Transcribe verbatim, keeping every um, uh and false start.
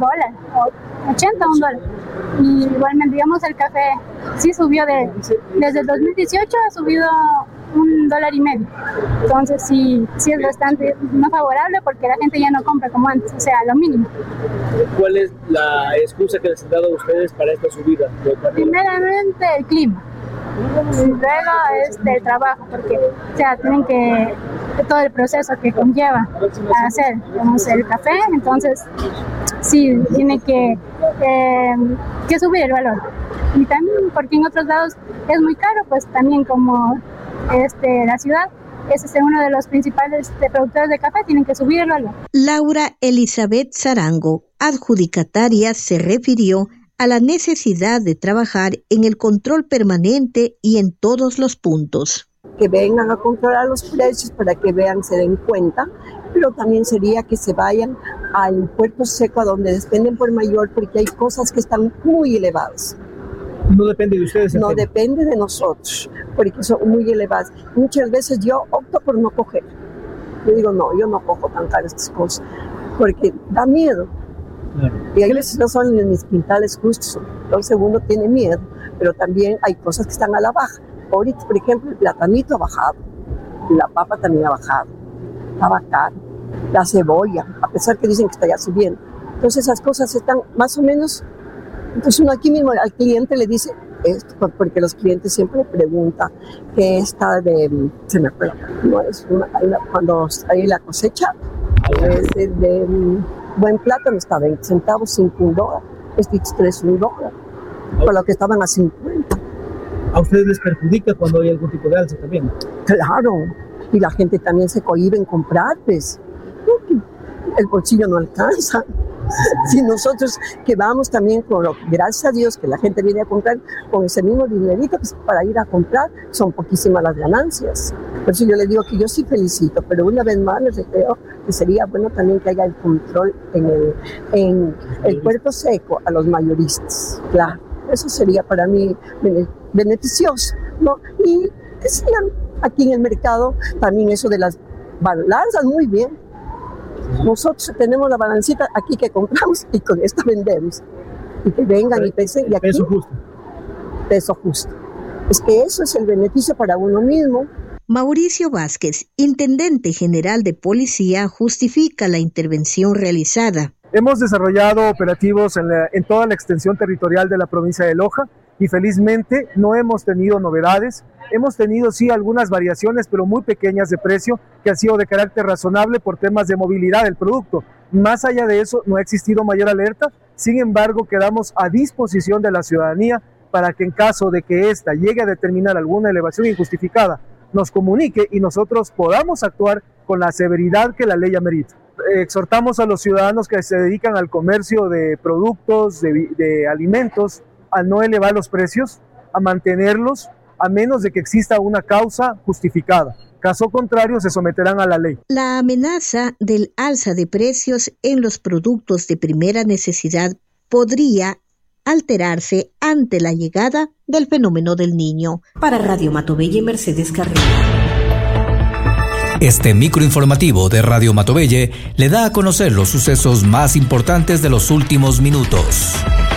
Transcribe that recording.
dólar, o ochenta, un dólar. Y igualmente, digamos, el café sí subió de, desde el dos mil dieciocho ha subido un dólar y medio. Entonces sí, sí es bastante no favorable porque la gente ya no compra como antes, o sea, lo mínimo. ¿Cuál es la excusa que les han dado a ustedes para esta subida? Primeramente el clima. Luego este, el trabajo, porque o sea, tienen que todo el proceso que conlleva a hacer digamos, el café, entonces sí, tiene que, eh, que subir el valor. Y también porque en otros lados es muy caro, pues también como este, la ciudad, ese es uno de los principales de productores de café, tienen que subir el valor. Laura Elizabeth Zarango, adjudicataria, se refirió a la necesidad de trabajar en el control permanente y en todos los puntos. Que vengan a controlar los precios para que vean, se den cuenta, pero también sería que se vayan al puerto seco a donde dependen por mayor, porque hay cosas que están muy elevadas. No depende de ustedes. No depende de nosotros, porque son muy elevadas. Muchas veces yo opto por no coger. Yo digo, no, yo no cojo tan caras estas cosas, porque da miedo. Claro. Y hay veces no son en mis quintales justos, entonces uno tiene miedo, pero también hay cosas que están a la baja. Ahorita, por ejemplo, el platanito ha bajado, la papa también ha bajado, estaba caro, la cebolla, a pesar que dicen que está ya subiendo. Entonces esas cosas están más o menos, entonces uno aquí mismo al cliente le dice esto, porque los clientes siempre preguntan qué está de, se me acuerda, no es una, cuando hay la cosecha, es de, de buen plátano está a veinte centavos, cinco un dólar, este tres un dólar, por lo que estaban a cincuenta. ¿A ustedes les perjudica cuando hay algún tipo de alza también? Claro, y la gente también se cohíbe en comprar, pues, el bolsillo no alcanza. Si nosotros que vamos también con lo, gracias a Dios que la gente viene a comprar con ese mismo dinerito pues, para ir a comprar, son poquísimas las ganancias. Por eso yo les digo que yo sí felicito, pero una vez más les deseo que sería bueno también que haya el control en el, en el puerto seco a los mayoristas, claro. Eso sería para mí beneficioso, ¿no? Y que sigan aquí en el mercado también eso de las balanzas, muy bien. Nosotros tenemos la balancita aquí que compramos y con esta vendemos. Y que vengan y pesen. Y aquí, peso justo. Peso justo. Es que eso es el beneficio para uno mismo. Mauricio Vázquez, intendente general de policía, justifica la intervención realizada. Hemos desarrollado operativos en, la, en toda la extensión territorial de la provincia de Loja y felizmente no hemos tenido novedades. Hemos tenido sí algunas variaciones, pero muy pequeñas de precio, que han sido de carácter razonable por temas de movilidad del producto. Más allá de eso, no ha existido mayor alerta. Sin embargo, quedamos a disposición de la ciudadanía para que en caso de que ésta llegue a determinar alguna elevación injustificada, nos comunique y nosotros podamos actuar con la severidad que la ley amerita. Exhortamos a los ciudadanos que se dedican al comercio de productos, de, de alimentos, a no elevar los precios, a mantenerlos, a menos de que exista una causa justificada. Caso contrario, se someterán a la ley. La amenaza del alza de precios en los productos de primera necesidad podría alterarse ante la llegada del fenómeno del Niño. Para Radio Matovelle, Mercedes Carrillo. Este microinformativo de Radio Matovelle le da a conocer los sucesos más importantes de los últimos minutos.